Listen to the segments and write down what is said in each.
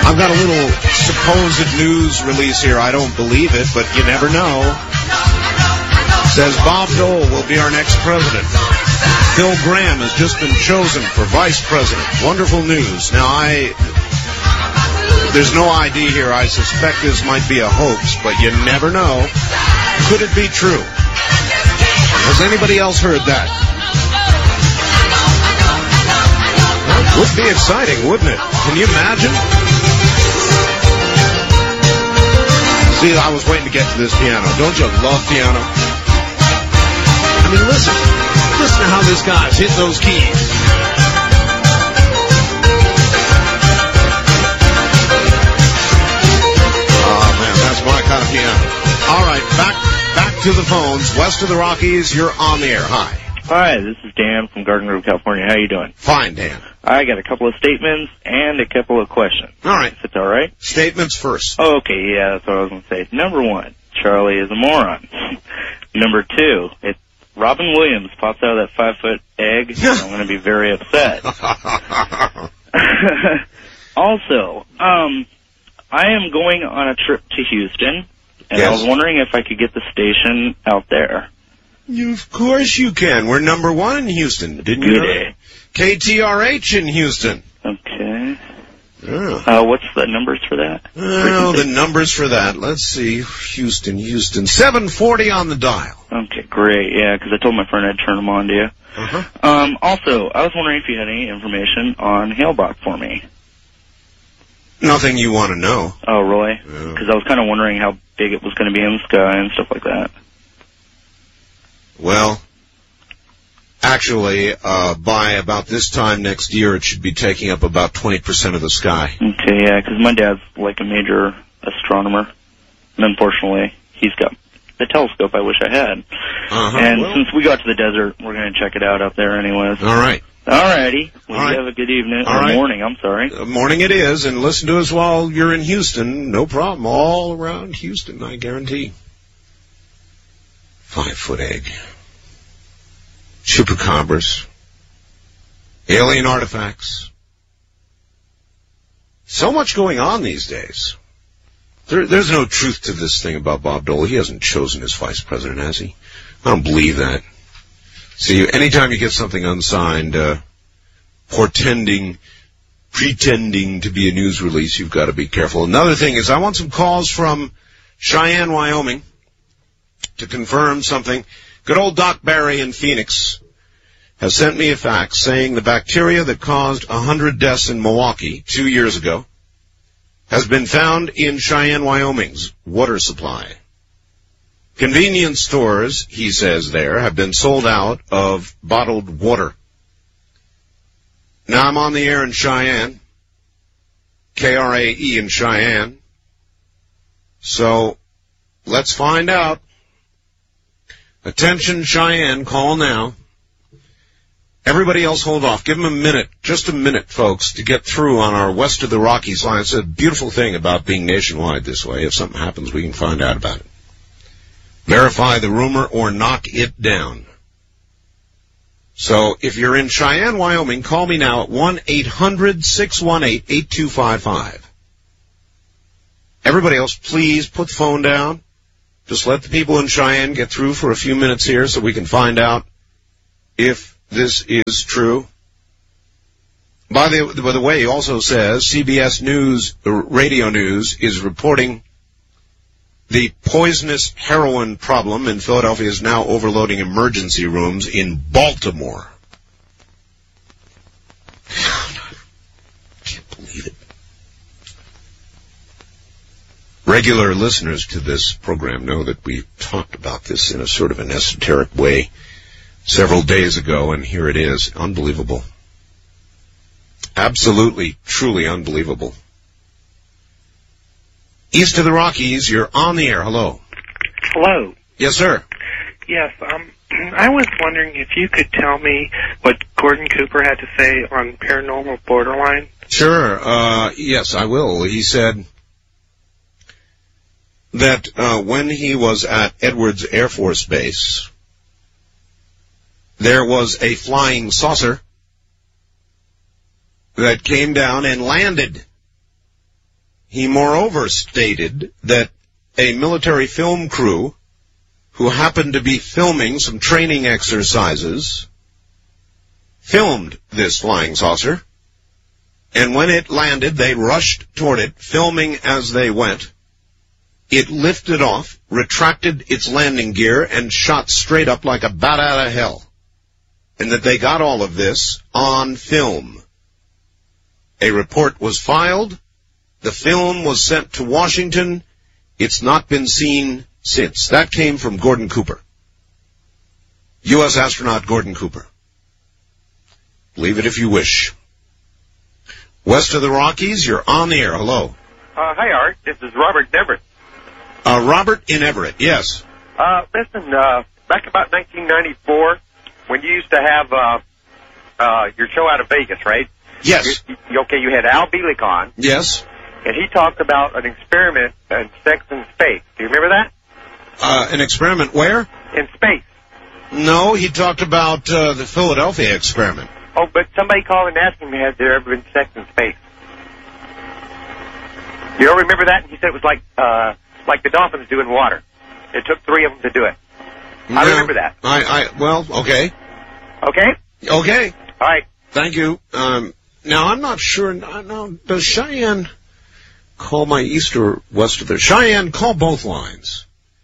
I've got a little supposed news release here. I don't believe it, but you never know. Says Bob Dole will be our next president. Phil Gramm has just been chosen for vice president. Wonderful news. Now, there's no ID here. I suspect this might be a hoax, but you never know. Could it be true? Has anybody else heard that? Would be exciting, wouldn't it? Can you imagine? See, I was waiting to get to this piano. Don't you love piano? I mean, listen to how this guy's hitting those keys. Oh, man, that's my kind of piano. All right, back to the phones. West of the Rockies, you're on the air. Hi. Hi, this is Dan from Garden Grove, California. How you doing? Fine, Dan. I got a couple of statements and a couple of questions. All right. If it's all right? Statements first. Oh, okay, yeah, that's what I was going to say. Number one, Charlie is a moron. Number two, Robin Williams pops out of that 5-foot egg, and I'm going to be very upset. Also, I am going on a trip to Houston, and yes. I was wondering if I could get the station out there. Of course you can. We're number one in Houston. Didn't you know? KTRH in Houston. Okay. Oh. What's the numbers for that? Oh, the numbers for that. Let's see. Houston. 740 on the dial. Okay, great. Yeah, because I told my friend I'd turn them on to you. Uh-huh. Also, I was wondering if you had any information on Hale-Bopp for me. Nothing you want to know. Oh, really? Because I was kind of wondering how big it was going to be in the sky and stuff like that. Well, actually, by about this time next year, it should be taking up about 20% of the sky. Okay, yeah, because my dad's like a major astronomer, and unfortunately, he's got the telescope I wish I had. Uh-huh. And since we got to the desert, we're going to check it out there anyways. All right. All righty. Well, All right. You have a good evening. All right. Morning, I'm sorry. Morning it is, and listen to us while you're in Houston. No problem. All around Houston, I guarantee. 5-foot egg. Chupacabras. Alien artifacts. So much going on these days. There's no truth to this thing about Bob Dole. He hasn't chosen his vice president, has he? I don't believe that. See, anytime you get something unsigned, pretending to be a news release, you've got to be careful. Another thing is I want some calls from Cheyenne, Wyoming, to confirm something. Good old Doc Barry in Phoenix has sent me a fax saying the bacteria that caused 100 deaths in Milwaukee 2 years ago has been found in Cheyenne, Wyoming's water supply. Convenience stores, he says there, have been sold out of bottled water. Now I'm on the air in Cheyenne, KRAE in Cheyenne. So let's find out. Attention, Cheyenne, call now. Everybody else hold off. Give them a minute, just a minute, folks, to get through on our West of the Rockies line. It's a beautiful thing about being nationwide this way. If something happens, we can find out about it. Verify the rumor or knock it down. So if you're in Cheyenne, Wyoming, call me now at 1-800-618-8255. Everybody else, please put the phone down. Just let the people in Cheyenne get through for a few minutes here so we can find out if this is true. By the way, he also says CBS News, radio news, is reporting the poisonous heroin problem in Philadelphia is now overloading emergency rooms in Baltimore. I can't believe it. Regular listeners to this program know that we talked about this in a sort of an esoteric way several days ago, and here it is. Unbelievable. Absolutely, truly unbelievable. East of the Rockies, you're on the air. Hello. Hello. Yes, sir. Yes, I was wondering if you could tell me what Gordon Cooper had to say on Paranormal Borderline. Sure. Yes, I will. He said that when he was at Edwards Air Force Base, there was a flying saucer that came down and landed He moreover stated that a military film crew who happened to be filming some training exercises filmed this flying saucer, and when it landed, they rushed toward it, filming as they went. It lifted off, retracted its landing gear, and shot straight up like a bat out of hell. And that they got all of this on film. A report was filed. The film was sent to Washington. It's not been seen since. That came from Gordon Cooper. U.S. astronaut Gordon Cooper. Believe it if you wish. West of the Rockies, you're on the air. Hello. Hi, Art. This is Robert in Everett. Robert in Everett, yes. Listen, back about 1994, when you used to have your show out of Vegas, right? Yes. You had Al Bielek on. Yes. And he talked about an experiment in sex in space. Do you remember that? An experiment where? In space. No, he talked about the Philadelphia experiment. Oh, but somebody called and asked him, has there ever been sex in space? You don't remember that? He said it was like the dolphins do in water. It took 3 of them to do it. I remember that. Well, okay. Okay? Okay. All right. Thank you. Now, I'm not sure. Now, does Cheyenne call my east or west of there? Cheyenne, call both lines.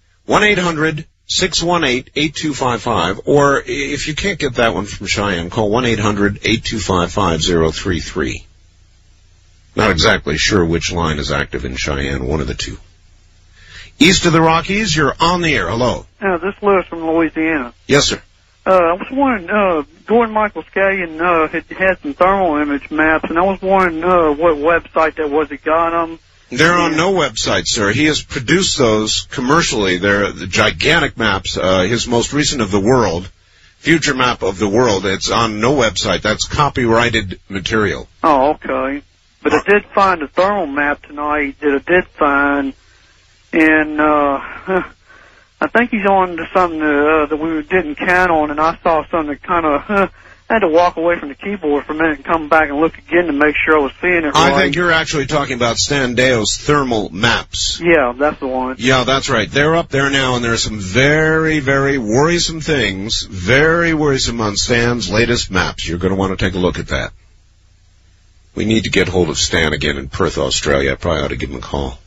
1-800-618-8255. Or if you can't get that one from Cheyenne, call 1-800-825-5033. Not exactly sure which line is active in Cheyenne, one of the two. East of the Rockies, you're on the air. Hello. This is Lewis from Louisiana. Yes, sir. I was wondering, Gordon Michael Scallion had some thermal image maps, and I was wondering what website that was that got them. They're on no website, sir. He has produced those commercially. They're the gigantic maps. His most recent of the world, future map of the world. It's on no website. That's copyrighted material. Oh, okay. But I did find a thermal map tonight that I did find, and I think he's on to something that we didn't count on, and I saw something that kind of had to walk away from the keyboard for a minute and come back and look again to make sure I was seeing it right. I think you're actually talking about Stan Deo's thermal maps. Yeah, that's the one. Yeah, that's right. They're up there now, and there are some very, very worrisome things, very worrisome on Stan's latest maps. You're going to want to take a look at that. We need to get hold of Stan again in Perth, Australia. I probably ought to give him a call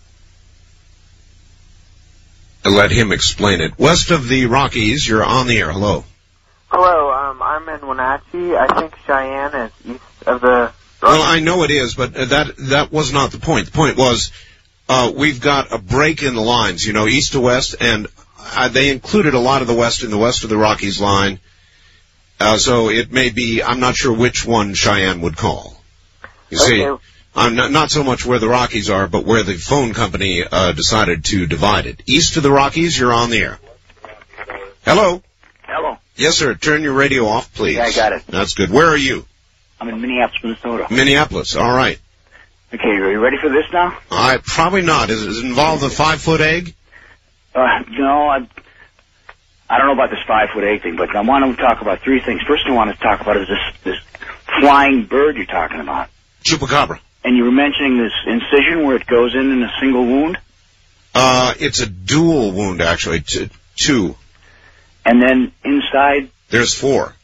and let him explain it. West of the Rockies, you're on the air. Hello. Hello, I'm in Wenatchee. I think Cheyenne is east of the Rockies. Well, I know it is, but that was not the point. The point was we've got a break in the lines, east to west, and they included a lot of the west in the west of the Rockies line. So it may be, I'm not sure which one Cheyenne would call. You see, I'm not so much where the Rockies are, but where the phone company decided to divide it. East of the Rockies, you're on the air. Hello. Hello. Yes, sir. Turn your radio off, please. Yeah, I got it. That's good. Where are you? I'm in Minneapolis, Minnesota. Minneapolis. All right. Okay, are you ready for this now? Probably not. Does it involve the 5-foot egg? No, I don't know about this 5-foot egg thing, but I want to talk about 3 things. First, I want to talk about is this flying bird you're talking about. Chupacabra. And you were mentioning this incision where it goes in a single wound? It's a dual wound, actually. 2. And then inside? There's 4.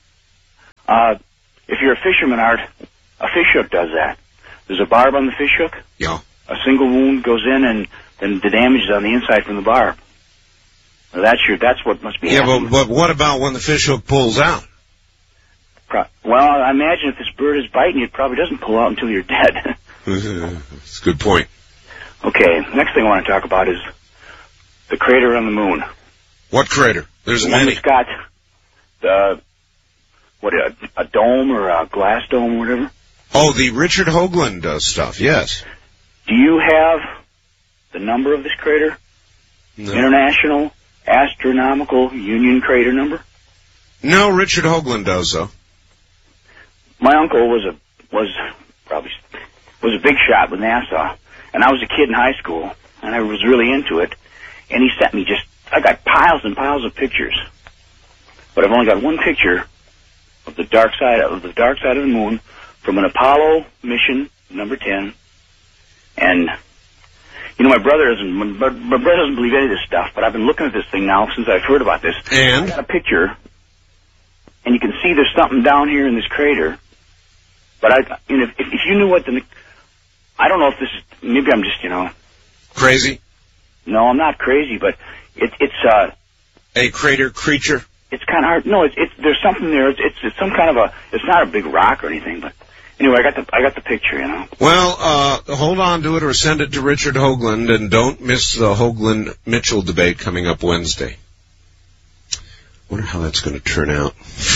If you're a fisherman, Art, a fish hook does that. There's a barb on the fish hook. Yeah. A single wound goes in, and then the damage is on the inside from the barb. Now that's what must be happening. Yeah, but what about when the fish hook pulls out? Well, I imagine if this bird is biting you, it probably doesn't pull out until you're dead. That's a good point. Okay, next thing I want to talk about is the crater on the moon. What crater? There's many. It's got a dome or a glass dome or whatever. Oh, the Richard Hoagland stuff, yes. Do you have the number of this crater? No. International Astronomical Union crater number? No, Richard Hoagland does, though. My uncle was a big shot with NASA, and I was a kid in high school, and I was really into it, and he sent me I got piles and piles of pictures, but I've only got one picture of the dark side of the moon from an Apollo mission number 10, And, you know, my brother doesn't believe any of this stuff, but I've been looking at this thing now since I've heard about this. And? I got a picture, and you can see there's something down here in this crater. But if you knew what I don't know if this is, maybe I'm just, Crazy? No, I'm not crazy, but it's a crater creature? It's kind of hard. No, there's something there. It's some kind of it's not a big rock or anything, but anyway, I got the picture, Well, hold on to it or send it to Richard Hoagland, and don't miss the Hoagland-Mitchell debate coming up Wednesday. Wonder how that's going to turn out.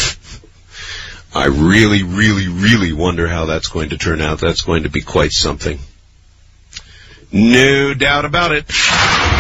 I really, really, really wonder how that's going to turn out. That's going to be quite something. No doubt about it.